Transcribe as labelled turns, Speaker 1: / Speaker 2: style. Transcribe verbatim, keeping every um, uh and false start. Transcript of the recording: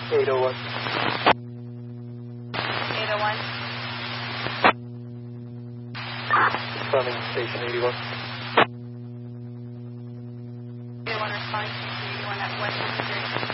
Speaker 1: eight oh one.
Speaker 2: eight oh one.
Speaker 1: Responding station eighty-one.
Speaker 2: eight oh one responding station eighty-one at West Missouri.